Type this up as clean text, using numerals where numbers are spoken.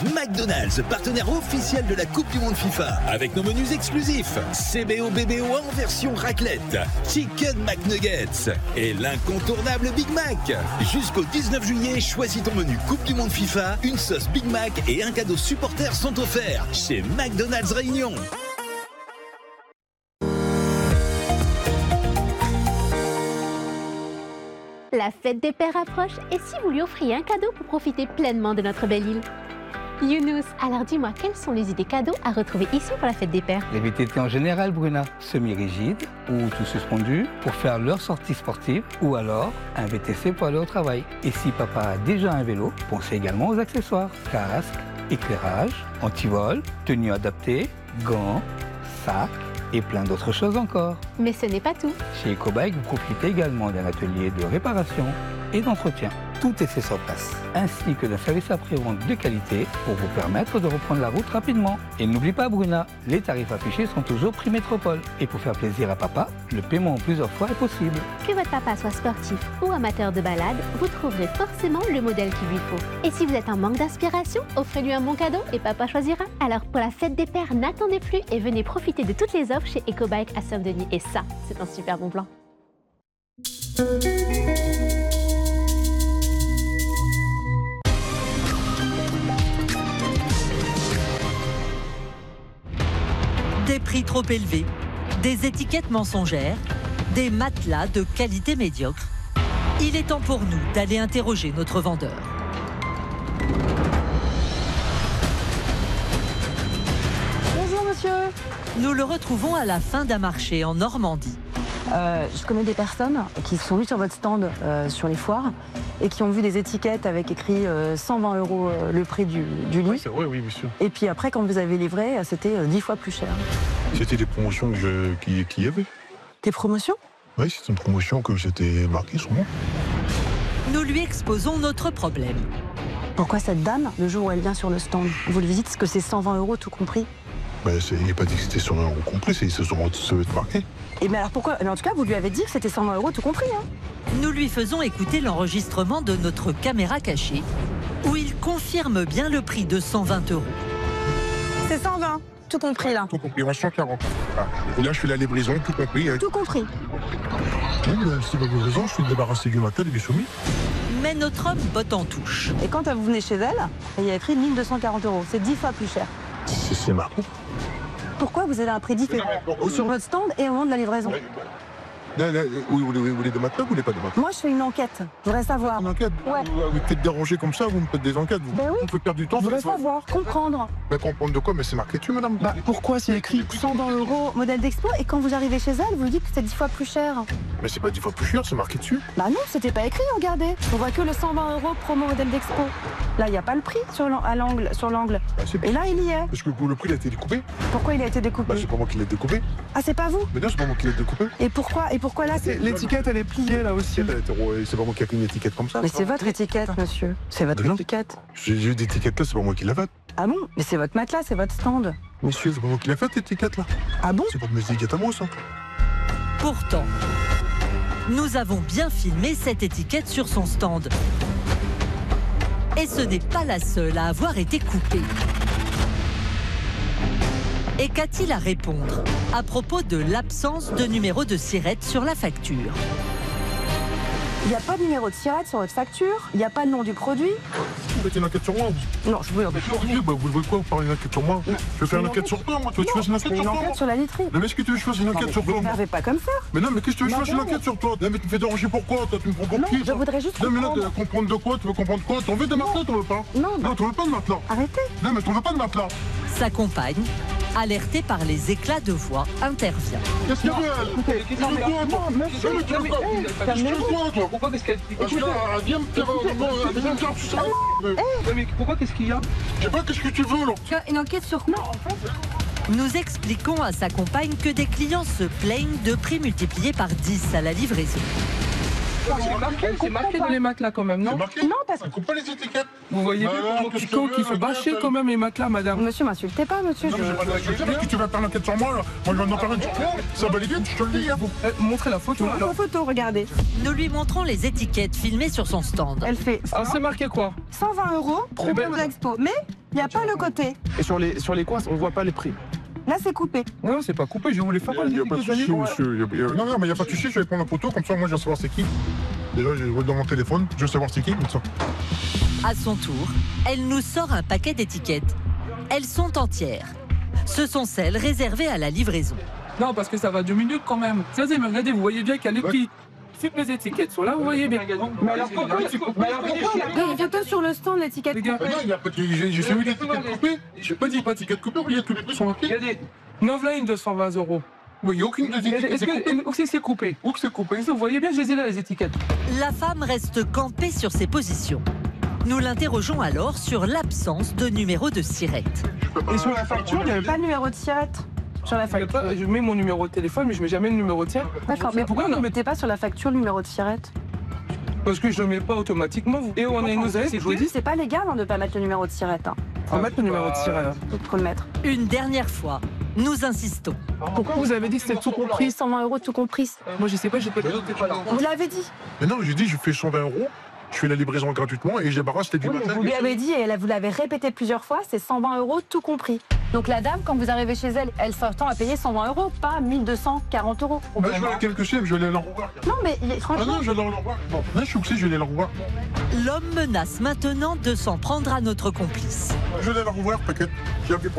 McDonald's, partenaire officiel de la Coupe du Monde FIFA. Avec nos menus exclusifs. CBO BBO en version raclette. Chicken McNuggets. Et l'incontournable Big Mac. Jusqu'au 19 juillet, choisis ton menu Coupe du Monde FIFA. Une sauce Big Mac et un cadeau supporter sont offerts chez McDonald's Réunion. La fête des pères approche et si vous lui offriez un cadeau pour profiter pleinement de notre belle île? Younous, alors dis-moi, quelles sont les idées cadeaux à retrouver ici pour la fête des pères? Les VTT en général, Bruna, semi-rigides ou tout suspendu pour faire leur sortie sportive ou alors un VTC pour aller au travail. Et si papa a déjà un vélo, pensez également aux accessoires, casque, éclairage, antivol, tenue adaptée, gants, sacs et plein d'autres choses encore. Mais ce n'est pas tout. Chez EcoBike, vous profitez également d'un atelier de réparation et d'entretien. Tout est fait sur place, ainsi que d'un service après-vente de qualité pour vous permettre de reprendre la route rapidement. Et n'oublie pas, Bruna, les tarifs affichés sont toujours prix métropole. Et pour faire plaisir à papa, le paiement en plusieurs fois est possible. Que votre papa soit sportif ou amateur de balade, vous trouverez forcément le modèle qu'il lui faut. Et si vous êtes en manque d'inspiration, offrez-lui un bon cadeau et papa choisira. Alors pour la fête des pères, n'attendez plus et venez profiter de toutes les offres chez EcoBike à Saint-Denis. Et ça, c'est un super bon plan. Des prix trop élevés, des étiquettes mensongères, des matelas de qualité médiocre. Il est temps pour nous d'aller interroger notre vendeur. Bonjour monsieur. Nous le retrouvons à la fin d'un marché en Normandie. Je connais des personnes qui sont venues sur votre stand sur les foires et qui ont vu des étiquettes avec écrit 120 € le prix du lit. Oui, c'est vrai, oui, bien sûr. Et puis après, quand vous avez livré, c'était 10 fois plus cher. C'était des promotions qu'il y avait. Des promotions? Oui, c'est une promotion que j'étais marquée sur moi. Nous lui exposons notre problème. Pourquoi cette dame, le jour où elle vient sur le stand, vous lui dites que c'est 120 € tout compris? Il n'est pas dit que c'était 120 € compris, ça veut être marqué. Et mais alors pourquoi? Mais en tout cas, vous lui avez dit que c'était 120 € tout compris. Hein. Nous lui faisons écouter l'enregistrement de notre caméra cachée, où il confirme bien le prix de 120 €. C'est 120, tout compris là. Tout compris, 140. Ah. Et là, je fais la livraison, tout compris. Tout compris. Oui, c'est pas livraison, je suis débarrassé du matin, du soumis. Mais notre homme botte en touche. Et quand vous venez chez elle, il y a écrit 1240 €. C'est 10 fois plus cher. C'est marqué. Pourquoi vous avez un prix différent sur votre stand et au moment de la livraison? Vous voulez des matelas ou vous voulez pas de matelas? Moi, je fais une enquête. Je voudrais savoir. Une enquête? Ouais. Vous faites déranger comme ça, vous me faites des enquêtes. Ben oui. Vous pouvez perdre du temps. Je voudrais savoir, comprendre. Mais comprendre de quoi? Mais c'est marqué dessus, madame. Pourquoi c'est écrit 120 € modèle d'expo et quand vous arrivez chez elle, vous lui dites que c'est 10 fois plus cher? Mais c'est pas 10 fois plus cher, c'est marqué dessus. Bah non, c'était pas écrit, regardez. On voit que le 120 € promo modèle d'expo. Là, il n'y a pas le prix sur l'angle. Et là, il y est. Parce que le prix, il a été découpé. Pourquoi il a été découpé? C'est pas moi qui l'ai découpé. Ah, c'est pas vous? Mais non, c'est pas moi qui l'ai découpé. Et pourquoi là, c'est... L'étiquette, elle est pliée, là aussi. C'est pas moi qui ai fait une étiquette comme ça. Mais c'est votre étiquette, monsieur. C'est votre étiquette. J'ai eu d'étiquette là, c'est pas moi qui l'ai faite. Ah bon? Mais c'est votre matelas, c'est votre stand. Monsieur, c'est pas moi qui l'ai faite, l'étiquette là. Ah bon? C'est pas mes étiquettes à moi, ça. Pourtant, nous avons bien filmé cette étiquette sur son stand. Et ce n'est pas la seule à avoir été coupée. Et qu'a-t-il à répondre à propos de l'absence de numéro de sirette sur la facture? Il n'y a pas de numéro de sirette sur votre facture. Il n'y a pas le nom du produit. Vous faites une enquête sur moi? Non, je vous le dis. Vous voulez quoi? Vous parlez une enquête sur moi? Je vais faire une enquête sur toi, moi. Tu veux que je fasse une enquête sur toi? Une enquête sur la literie. Mais est-ce que tu veux que je fasse une enquête sur toi? Vous ne pas comme ça. Mais non, mais qu'est-ce que tu veux que je fasse une enquête sur toi? Non, mais tu me fais déranger pourquoi? Toi, tu me prends pour qui? Je voudrais juste comprendre. Non, mais là, comprendre de quoi? Tu veux comprendre quoi? T'en veux des matelas, t'en veux pas? Non, t'en veux pas de matelas. Arrêtez. Non, mais t'en veux pas de matelas. Sa compagne, alertée par les éclats de voix, intervient. Qu'est-ce qu'elle veut, elle? Qu'est-ce que tu veux, toi? Qu'est-ce que tu veux, toi? Pourquoi? Qu'est-ce qu'elle dit? Viens me faire sucer. Mais pourquoi? Qu'est-ce qu'il y a? Je sais pas, qu'est-ce que tu veux, là? Une enquête sur quoi? Nous expliquons à sa compagne que des clients se plaignent de prix multipliés par 10 à la livraison. C'est marqué dans les matelas quand même, non? C'est marqué? Non, parce que... Coupe pas les étiquettes. Vous voyez mon Kiko qui fait bâcher quand même les matelas, madame. Monsieur, m'insultez pas, monsieur. Non, mais j'ai pas d'insulter. Est-ce que tu vas faire l'enquête sur moi, là? Moi, je vais en faire une sur toi. Ça va aller vite, je te le dis. Montrez la photo. La photo, regardez. Nous lui montrons les étiquettes filmées sur son stand. Elle fait Ah, c'est marqué quoi? 120 €, promo d'expo. Mais Il n'y a pas le côté. Et sur les coins, on voit pas les prix. Là, c'est coupé. Non, c'est pas coupé, je voulais faire Il n'y a pas de souci, monsieur. Non, mais il n'y a pas de souci, je vais prendre la photo, comme ça, moi, je vais savoir c'est qui. Déjà, je vais dans mon téléphone, je vais savoir c'est qui, comme ça. À son tour, elle nous sort un paquet d'étiquettes. Elles sont entières. Ce sont celles réservées à la livraison. Non, parce que ça va 2 minutes quand même. Ça, mais regardez, vous voyez bien qu'il y a les prix. Toutes les étiquettes sont là, vous voyez bien. Mais alors pourquoi viens-toi sur le stand, l'étiquette Les gars, J'ai jamais dit étiquette coupée. J'ai pas dit pas étiquette coupée, il y a tous les prix sont marqués. regardez. Novelaine 220 €. Oui, il n'y a aucune des étiquettes. Est-ce que où c'est coupé? Où c'est coupé? Vous voyez bien, je les ai là, les étiquettes. La femme reste campée sur ses positions. Nous l'interrogeons alors sur l'absence de numéro de sirette. Et sur la facture, il n'y avait Pas le numéro de sirette sur la facture. Je mets mon numéro de téléphone, mais je mets jamais le numéro de sirette. D'accord, mais pourquoi vous ne mettez pas sur la facture le numéro de sirette? Parce que je ne le mets pas automatiquement. Et on a une osée, je vous dis, C'est pas légal de ne pas mettre le numéro de sirette. faut mettre le numéro de sirette. Faut le mettre. Une dernière fois, nous insistons. Pourquoi vous avez dit que c'était tout compris? 120 € tout compris. Moi, je sais pas, j'étais pas là. Vous l'avez dit. Mais non, j'ai dit, je fais 120 €, je fais la livraison gratuitement et je débarrasse les du matin. Vous lui avez dit, et vous l'avez répété plusieurs fois, c'est 120 € tout compris. Donc la dame, quand vous arrivez chez elle, elle s'attend à payer 120 €, pas 1240 €. Bah, je vais à quelques chefs, je vais aller la revoir. Non, mais Ah franchement, non, je vais aller la revoir. Bon, là, je suis occupé, je vais aller la revoir. L'homme menace maintenant de s'en prendre à notre complice. Je vais aller la revoir, t'inquiète.